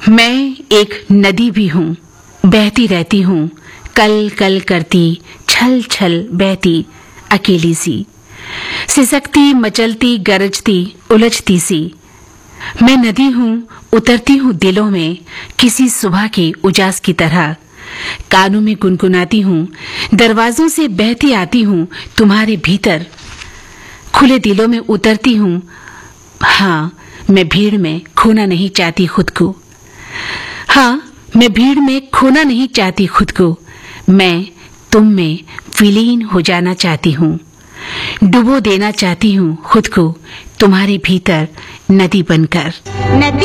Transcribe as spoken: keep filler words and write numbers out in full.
मैं एक नदी भी हूँ, बहती रहती हूँ, कल कल करती, छल छल बहती, अकेली सी, सिसकती, मचलती, गरजती, उलझती सी। मैं नदी हूँ, उतरती हूँ दिलों में, किसी सुबह के उजास की तरह। कानों में गुनगुनाती हूँ, दरवाजों से बहती आती हूँ, तुम्हारे भीतर खुले दिलों में उतरती हूँ। हाँ, मैं भीड़ में खोना नहीं चाहती खुद को। हाँ, मैं भीड़ में खोना नहीं चाहती खुद को। मैं तुम में विलीन हो जाना चाहती हूँ, डुबो देना चाहती हूँ खुद को तुम्हारे भीतर नदी बनकर। नदी